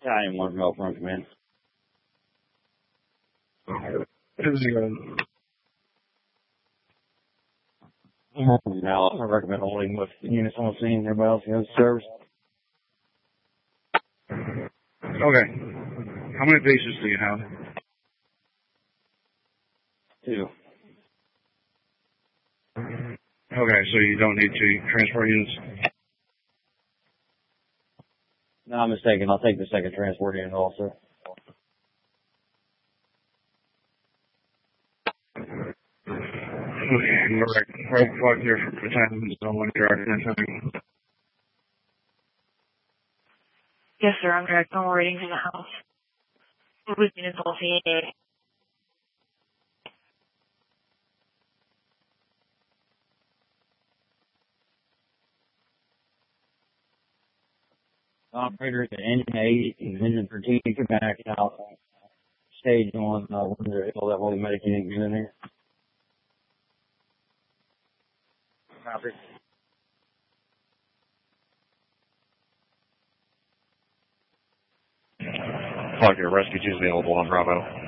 Yeah, I didn't want to go front command. Now, I recommend holding with units on the scene. Everybody else has service. Okay. How many bases do you have? 2. Okay, so you don't need 2 transport units? No, I'm mistaken. I'll take the second transport unit also. Okay, correct. Right clock here for battalion, so 1 direct incoming. Yes, sir. I'm direct. I'm waiting for the house. With units all CA. Operator at engine 8, engine 13, come back out. Stage on, Windsor Hill, that Holy Medic unit, get in there. Copy. Clock here, rescue 2 is available on Bravo.